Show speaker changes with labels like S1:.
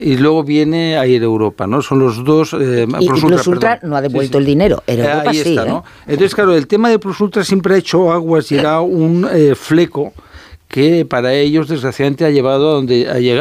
S1: y luego viene Air Europa, ¿no? Son los dos.
S2: Y Plus Ultra no ha devuelto el dinero, Air Europa
S1: ahí
S2: sí.
S1: Está, ¿no? Entonces, claro, el tema de Plus Ultra siempre ha hecho aguas y era un fleco que para ellos, desgraciadamente, ha llevado a donde ha llegado.